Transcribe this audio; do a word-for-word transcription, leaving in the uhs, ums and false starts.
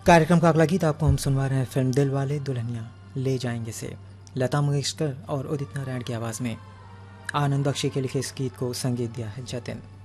कार्यक्रम का अगला गीत आपको हम सुनवा रहे हैं फिल्म दिल वाले दुल्हनिया ले जाएंगे से लता मंगेशकर और उदित नारायण की आवाज़ में। आनंद बख्शी के लिखे इस गीत को संगीत दिया है जतिन।